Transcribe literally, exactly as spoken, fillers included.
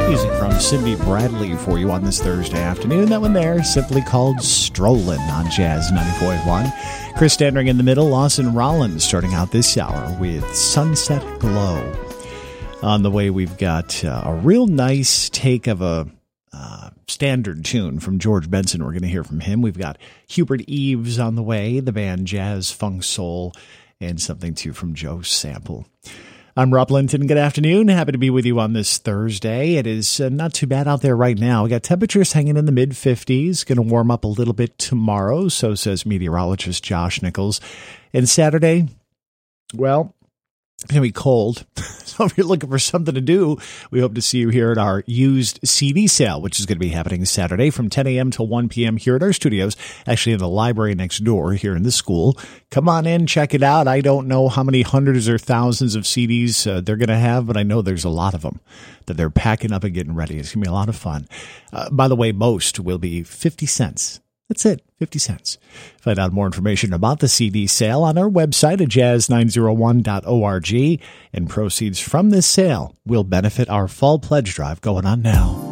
Music from Cindy Bradley for you on this Thursday afternoon. That one there, simply called Strollin' on Jazz ninety-four point one. Chris Standring in the middle, Lawson Rollins starting out this hour with Sunset Glow. On the way, we've got uh, a real nice take of a uh, standard tune from George Benson. We're going to hear from him. We've got Hubert Eves on the way, the band Jazz Funk Soul, and something too from Joe Sample. I'm Rob Linton. Good afternoon. Happy to be with you on this Thursday. It is uh, not too bad out there right now. We got temperatures hanging in the mid fifties. Going to warm up a little bit tomorrow, so says meteorologist Josh Nichols. And Saturday, well, it's going to be cold. So if you're looking for something to do, we hope to see you here at our used C D sale, which is going to be happening Saturday from ten a.m. till one p.m. here at our studios, actually in the library next door here in the school. Come on in, check it out. I don't know how many hundreds or thousands of C Ds uh, they're going to have, but I know there's a lot of them that they're packing up and getting ready. It's going to be a lot of fun. Uh, by the way, most will be fifty cents. That's it, fifty cents. Find out more information about the C D sale on our website at jazz nine oh one dot org, and proceeds from this sale will benefit our fall pledge drive going on now.